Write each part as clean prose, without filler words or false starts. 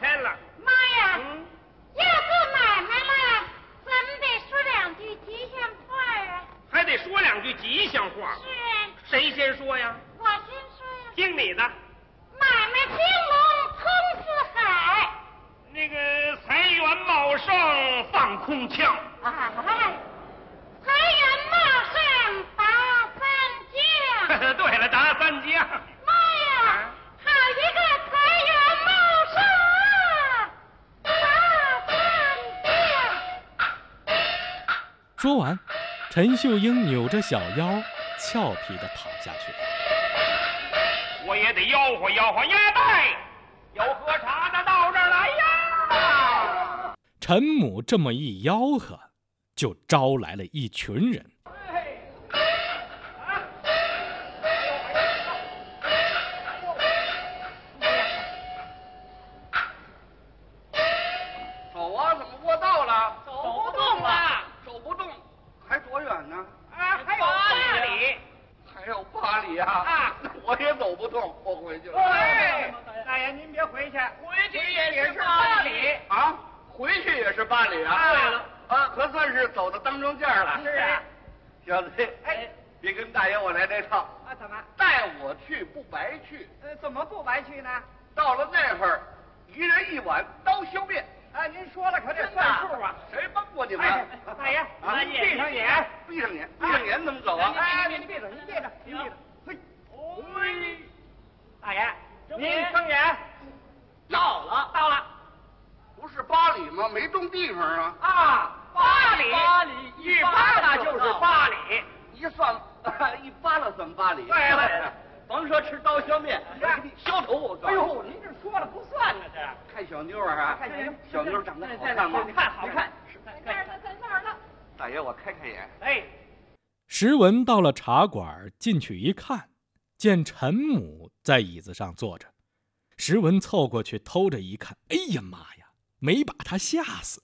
天了。 妈呀！要做买卖了，咱们得说两句吉祥话啊。 还得说两句吉祥话。 是啊。 谁先说呀？ 我先说呀。 听你的。 买卖兴隆通四海。 那个财源茂盛放空枪。 哎，财源茂盛打三将。 对了，打三将。 妈呀！好一个财源茂盛啊！打三将。 说完，陈秀英扭着小腰，俏皮地跑下去了。 我也得吆喝吆喝鸭蛋，有喝茶的到这儿来呀！ 陈母这么一吆喝，就招来了一群人。 走啊，怎么过道了？ 走不动了， 走不动，还多远呢？ 啊，还有8里。 还有8里啊！ 啊， 那我也走不动，我回去了。 哎，大爷您别回去，回去也是8里啊，回去也是8里啊。 对了， 啊，可算是走到当中间了。 是啊， 小子， 哎， 别跟大爷我来这套。 啊，怎么？ 带我去不白去。 怎么不白去呢？ 到了那会儿，一人1碗刀削面。 啊，您说了可得算数啊！ 谁帮过你们？ 哎，大爷，您闭上眼， 闭上眼，闭上眼怎么走啊？ 哎，您闭着，您闭着，您闭着。嘿，嘿，大爷，您睁眼。到了。 不是8里吗？没动地方啊。 啊，8里，一扒拉就是8里。 一算，一扒拉算8里。 对了， 甭说吃刀削面，削头我告诉你。 哎呦，您这说了不算呢，这。 看小妞啊， 看小妞长得好看吗？ 好看。 在那儿呢。 大爷，我开眼。 哎， 石文到了茶馆，进去一看，见陈母在椅子上坐着。石文凑过去偷着一看，哎呀妈呀，没把他吓死。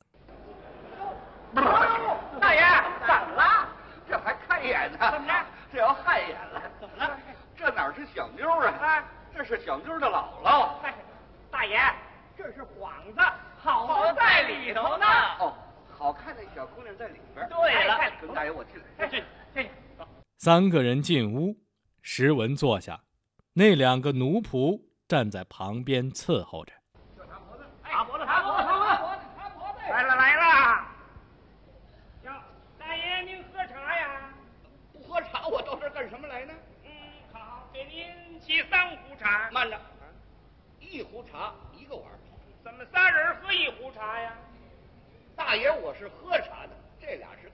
大爷，怎么了？ 这还看眼呢？ 怎么着？ 这要害眼了？ 怎么了？ 这哪是小妞啊？这是小妞的姥姥。 大爷，这是幌子，好在里头呢。 哦，好看的小姑娘在里边。 对了， 跟大爷我进来。 进。 3个人进屋，石文坐下，那2个奴仆站在旁边伺候着。 查脖子。来了。哟，大爷您喝茶呀？ 不喝茶，我到这儿干什么来呢？ 好，给您沏3壶茶。 慢着，1壶茶1个碗。 怎么3人喝1壶茶呀？ 大爷我是喝茶的，这俩是